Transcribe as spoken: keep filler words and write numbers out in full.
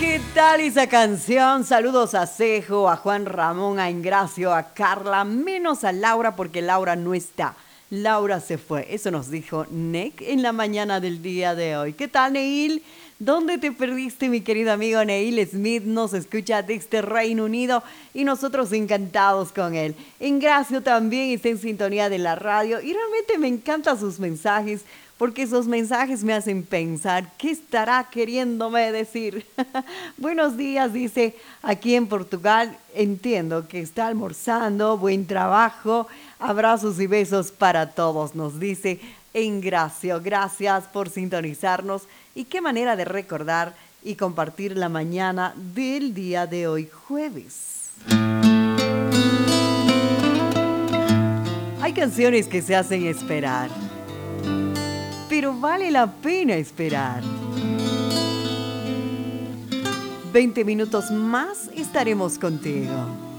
¿Qué tal esa canción? Saludos a Cejo, a Juan Ramón, a Ingracio, a Carla, menos a Laura porque Laura no está. Laura se fue, eso nos dijo Nick en la mañana del día de hoy. ¿Qué tal, Neil? ¿Dónde te perdiste, mi querido amigo Neil Smith? Nos escucha desde Reino Unido y nosotros encantados con él. Ingracio también está en sintonía de la radio y realmente me encantan sus mensajes porque esos mensajes me hacen pensar qué estará queriéndome decir. Buenos días, dice aquí en Portugal. Entiendo que está almorzando, buen trabajo. Abrazos y besos para todos, nos dice Ingracio. Gracias por sintonizarnos y qué manera de recordar y compartir la mañana del día de hoy, jueves. Hay canciones que se hacen esperar, pero vale la pena esperar. veinte minutos más estaremos contigo.